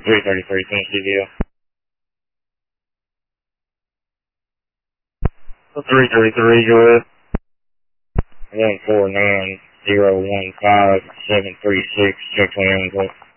333, Tennessee Deal. 333, go ahead. 149-015-736, check 21.